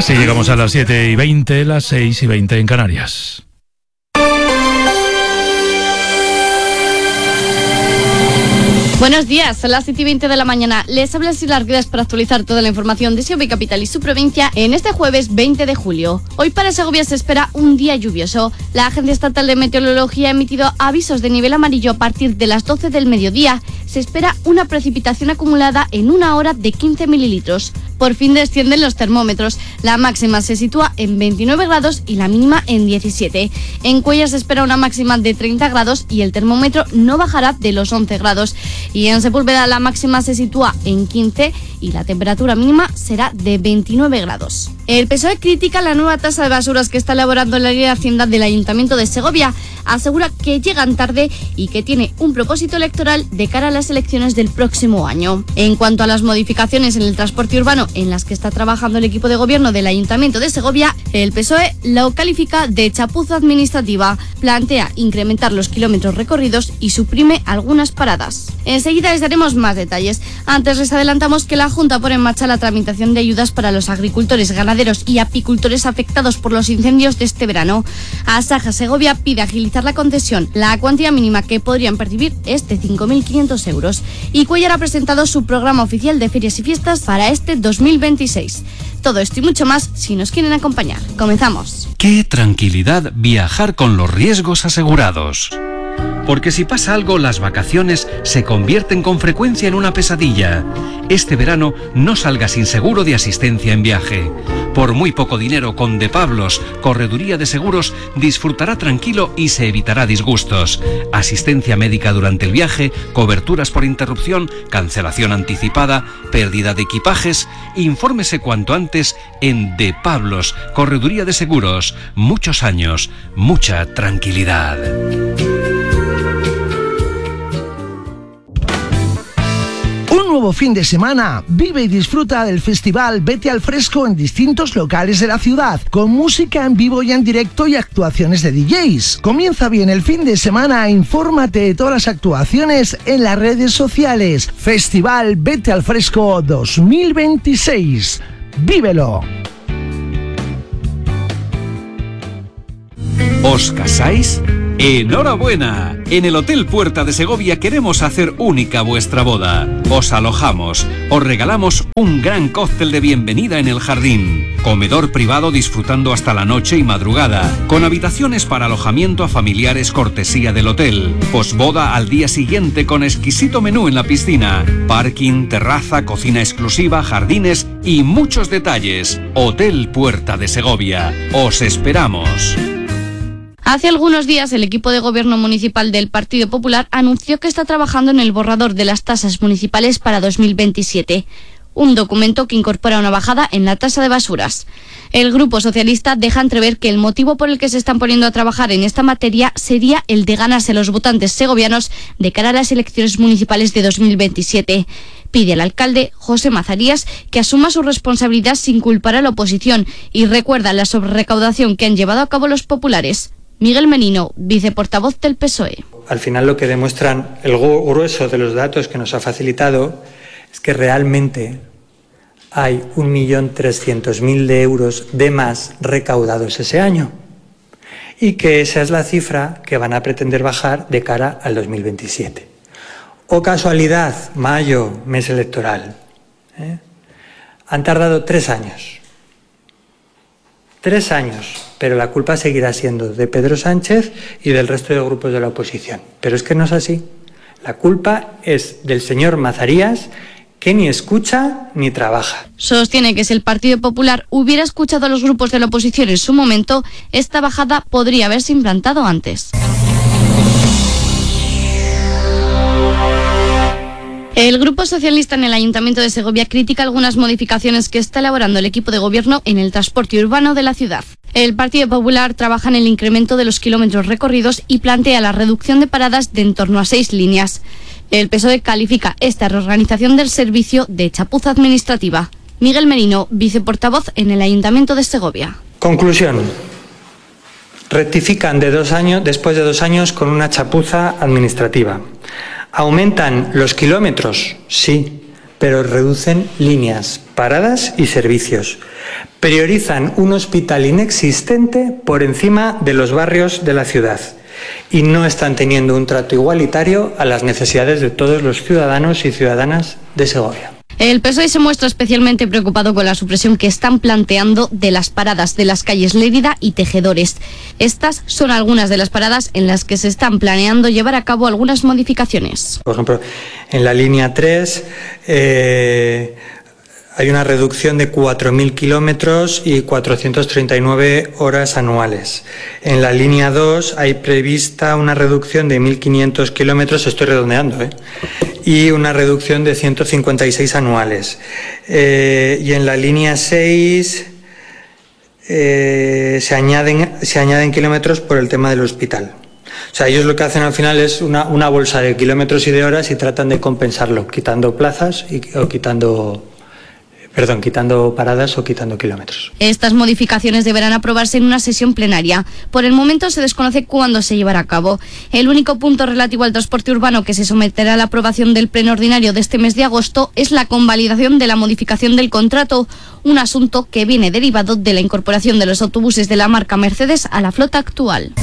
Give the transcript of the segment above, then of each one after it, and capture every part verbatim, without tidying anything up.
Así llegamos a las siete y veinte, las seis y veinte en Canarias. Buenos días, son las siete y veinte de la mañana. Les habla Silvia Arguedas para actualizar toda la información de Segovia Capital y su provincia en este jueves veinte de julio. Hoy para Segovia se espera un día lluvioso. La Agencia Estatal de Meteorología ha emitido avisos de nivel amarillo a partir de las doce del mediodía. Se espera una precipitación acumulada en una hora de quince mililitros. Por fin descienden los termómetros. La máxima se sitúa en veintinueve grados y la mínima en diecisiete. En Cuéllar se espera una máxima de treinta grados y el termómetro no bajará de los once grados. Y en Sepúlveda la máxima se sitúa en quince y la temperatura mínima será de veintinueve grados. El P S O E critica la nueva tasa de basuras que está elaborando la Ley de Hacienda del Ayuntamiento de Segovia. Asegura que llegan tarde y que tiene un propósito electoral de cara a las elecciones del próximo año. En cuanto a las modificaciones en el transporte urbano en las que está trabajando el equipo de gobierno del Ayuntamiento de Segovia, el P S O E lo califica de chapuza administrativa, plantea incrementar los kilómetros recorridos y suprime algunas paradas. Enseguida les daremos más detalles. Antes les adelantamos que la Junta pone en marcha la tramitación de ayudas para los agricultores, ganaderos y apicultores afectados por los incendios de este verano. Asaja Segovia pide agilizar la concesión. La cuantía mínima que podrían percibir es de cinco mil quinientos euros. Y Cuéllar ha presentado su programa oficial de ferias y fiestas para este dos mil veintiséis. Todo esto y mucho más si nos quieren acompañar. Comenzamos. ¡Qué tranquilidad viajar con los riesgos asegurados! Porque si pasa algo, las vacaciones se convierten con frecuencia en una pesadilla. Este verano no salga sin seguro de asistencia en viaje. Por muy poco dinero, con De Pablos, Correduría de Seguros, disfrutará tranquilo y se evitará disgustos. Asistencia médica durante el viaje, coberturas por interrupción, cancelación anticipada, pérdida de equipajes. Infórmese cuanto antes en De Pablos, Correduría de Seguros. Muchos años, mucha tranquilidad. Nuevo fin de semana, vive y disfruta del festival Vete al Fresco en distintos locales de la ciudad, con música en vivo y en directo y actuaciones de D Js. Comienza bien el fin de semana, infórmate de todas las actuaciones en las redes sociales. Festival Vete al Fresco dos mil veintiséis. ¡Vívelo! ¿Os casáis? ¡Enhorabuena! En el Hotel Puerta de Segovia queremos hacer única vuestra boda. Os alojamos, os regalamos un gran cóctel de bienvenida en el jardín, comedor privado disfrutando hasta la noche y madrugada, con habitaciones para alojamiento a familiares cortesía del hotel, posboda al día siguiente con exquisito menú en la piscina, parking, terraza, cocina exclusiva, jardines y muchos detalles. Hotel Puerta de Segovia. Os esperamos. Hace algunos días el equipo de gobierno municipal del Partido Popular anunció que está trabajando en el borrador de las tasas municipales para dos mil veintisiete, un documento que incorpora una bajada en la tasa de basuras. El Grupo Socialista deja entrever que el motivo por el que se están poniendo a trabajar en esta materia sería el de ganarse a los votantes segovianos de cara a las elecciones municipales de dos mil veintisiete. Pide al alcalde, José Mazarías, que asuma su responsabilidad sin culpar a la oposición y recuerda la sobrerecaudación que han llevado a cabo los populares. Miguel Merino, viceportavoz del P S O E. Al final lo que demuestran el grueso de los datos que nos ha facilitado es que realmente hay un millón trescientos mil de euros de más recaudados ese año y que esa es la cifra que van a pretender bajar de cara al dos mil veintisiete. O casualidad, mayo, mes electoral. ¿eh? Han tardado tres años. Tres años, pero la culpa seguirá siendo de Pedro Sánchez y del resto de grupos de la oposición. Pero es que no es así. La culpa es del señor Mazarías, que ni escucha ni trabaja. Sostiene que si el Partido Popular hubiera escuchado a los grupos de la oposición en su momento, esta bajada podría haberse implantado antes. El Grupo Socialista en el Ayuntamiento de Segovia critica algunas modificaciones que está elaborando el equipo de gobierno en el transporte urbano de la ciudad. El Partido Popular trabaja en el incremento de los kilómetros recorridos y plantea la reducción de paradas de en torno a seis líneas. El P S O E califica esta reorganización del servicio de chapuza administrativa. Miguel Merino, viceportavoz en el Ayuntamiento de Segovia. Conclusión. Rectifican de dos años, después de dos años con una chapuza administrativa. ¿Aumentan los kilómetros? Sí, pero reducen líneas. paradas y servicios. Priorizan un hospital inexistente por encima de los barrios de la ciudad y no están teniendo un trato igualitario a las necesidades de todos los ciudadanos y ciudadanas de Segovia. El P S O E se muestra especialmente preocupado con la supresión que están planteando de las paradas de las calles Lérida y Tejedores. Estas son algunas de las paradas en las que se están planeando llevar a cabo algunas modificaciones. Por ejemplo, en la línea tres eh, hay una reducción de cuatro mil kilómetros y cuatrocientas treinta y nueve horas anuales. En la línea dos hay prevista una reducción de mil quinientos kilómetros, estoy redondeando, ¿eh? y una reducción de ciento cincuenta y seis anuales. Eh, y en la línea seis eh, se, añaden, se añaden kilómetros por el tema del hospital. O sea, ellos lo que hacen al final es una, una bolsa de kilómetros y de horas y tratan de compensarlo, quitando plazas y, o quitando... Perdón, quitando paradas o quitando kilómetros. Estas modificaciones deberán aprobarse en una sesión plenaria. Por el momento se desconoce cuándo se llevará a cabo. El único punto relativo al transporte urbano que se someterá a la aprobación del pleno ordinario de este mes de agosto es la convalidación de la modificación del contrato, un asunto que viene derivado de la incorporación de los autobuses de la marca Mercedes a la flota actual.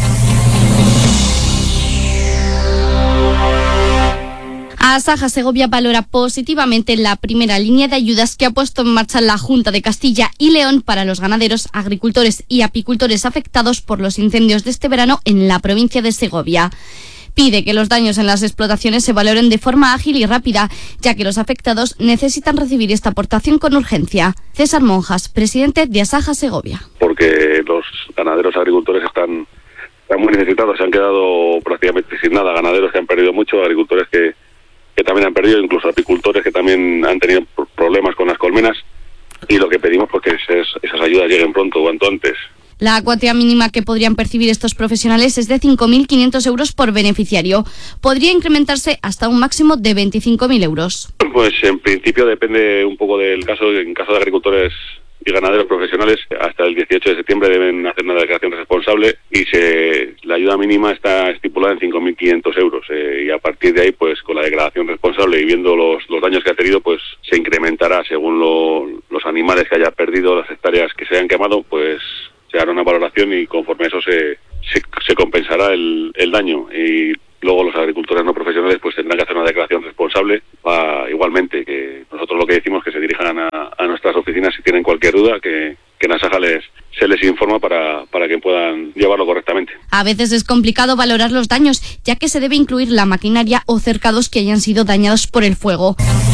Asaja Segovia valora positivamente la primera línea de ayudas que ha puesto en marcha la Junta de Castilla y León para los ganaderos, agricultores y apicultores afectados por los incendios de este verano en la provincia de Segovia. Pide que los daños en las explotaciones se valoren de forma ágil y rápida, ya que los afectados necesitan recibir esta aportación con urgencia. César Monjas, presidente de Asaja Segovia. Porque los ganaderos agricultores están, están muy necesitados, se han quedado prácticamente sin nada, ganaderos que han perdido mucho, agricultores que que también han perdido, incluso apicultores que también han tenido problemas con las colmenas, y lo que pedimos pues que esas, esas ayudas lleguen pronto, cuanto antes. La cuantía mínima que podrían percibir estos profesionales es de cinco mil quinientos euros por beneficiario. Podría incrementarse hasta un máximo de veinticinco mil euros. Pues en principio depende un poco del caso. En caso de agricultores y ganaderos profesionales, hasta el dieciocho de septiembre deben hacer una declaración responsable y se, la ayuda mínima está estipulada en cinco mil quinientos euros. Eh, y a partir de ahí, pues con la declaración responsable y viendo los, los daños que ha tenido, pues se incrementará según lo, los animales que haya perdido, las hectáreas que se hayan quemado, pues se hará una valoración y conforme a eso se, se, se compensará el, el daño. Y luego los agricultores no profesionales pues tendrán que hacer una declaración responsable. Uh, igualmente, que nosotros lo que decimos que se dirijan a, a nuestras oficinas si tienen cualquier duda, que, que en Asaja les, se les informa para, para que puedan llevarlo correctamente. A veces es complicado valorar los daños, ya que se debe incluir la maquinaria o cercados que hayan sido dañados por el fuego.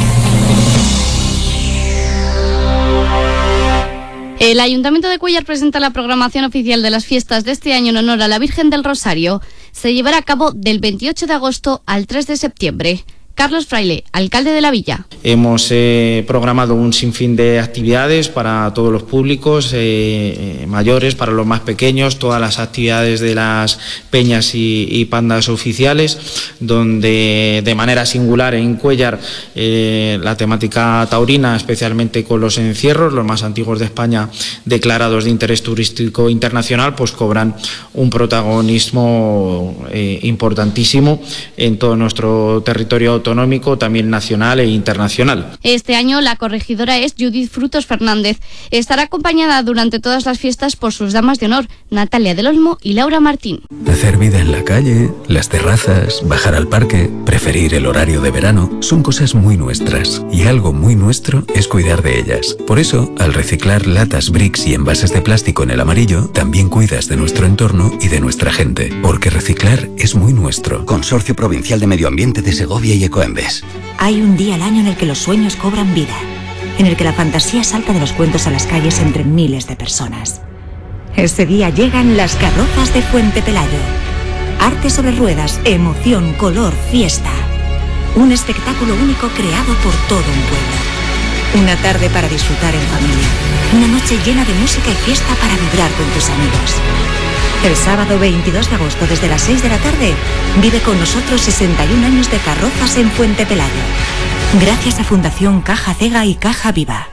El Ayuntamiento de Cuéllar presenta la programación oficial de las fiestas de este año en honor a la Virgen del Rosario. Se llevará a cabo del veintiocho de agosto al tres de septiembre. Carlos Fraile, alcalde de la villa. Hemos eh, programado un sinfín de actividades para todos los públicos, eh, mayores, para los más pequeños, todas las actividades de las peñas y, y pandas oficiales, donde de manera singular en Cuéllar eh, la temática taurina, especialmente con los encierros, los más antiguos de España declarados de interés turístico internacional, pues cobran un protagonismo eh, importantísimo en todo nuestro territorio autonómico, también nacional e internacional. Este año la corregidora es Judith Frutos Fernández. Estará acompañada durante todas las fiestas por sus damas de honor, Natalia del Olmo y Laura Martín. Hacer vida en la calle, las terrazas, bajar al parque, preferir el horario de verano, son cosas muy nuestras. Y algo muy nuestro es cuidar de ellas. Por eso, al reciclar latas, bricks y envases de plástico en el amarillo, también cuidas de nuestro entorno y de nuestra gente. Porque reciclar es muy nuestro. Consorcio Provincial de Medio Ambiente de Segovia y Ecoembes. Hay un día al año en el que los sueños cobran vida, en el que la fantasía salta de los cuentos a las calles entre miles de personas. Ese día llegan las carrozas de Fuente Pelayo. Arte sobre ruedas, emoción, color, fiesta. Un espectáculo único creado por todo un pueblo. Una tarde para disfrutar en familia. Una noche llena de música y fiesta para vibrar con tus amigos. El sábado veintidós de agosto, desde las seis de la tarde, vive con nosotros sesenta y un años de carrozas en Fuente Pelayo. Gracias a Fundación Caja Cega y Caja Viva.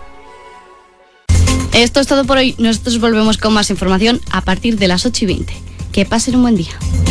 Esto es todo por hoy. Nosotros volvemos con más información a partir de las ocho y veinte. Que pasen un buen día.